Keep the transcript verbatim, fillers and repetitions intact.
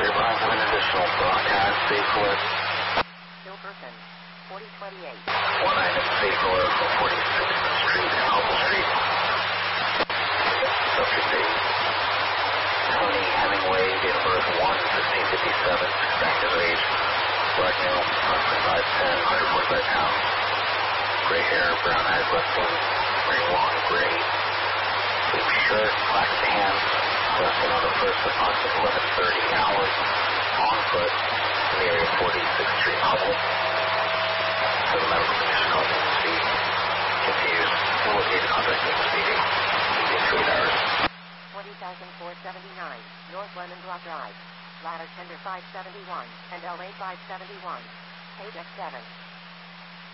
Be advised of an additional broadcast vehicle. Hilperton, forty twenty-eight. one item vehicle from forty-sixth Street, Hubble Street. Subject date. Tony Hemingway, date of birth one fifteen fifty-seven, active age. Black male, approximately five ten, one hundred forty-five pounds. Gray hair, brown eyes, left wing, wearing long gray sleeve shirt, black pants. Arrested on the first approximately eleven thirty hours on foot in the area of forty-sixth Street, Hubble. Has a medical condition causing him to be confused. We'll look to contact him speeding. Within two hours. twenty thousand four hundred seventy-nine, North Lemon Block Drive. Ladder Tender five seventy-one and L A five seventy-one. Page X seven.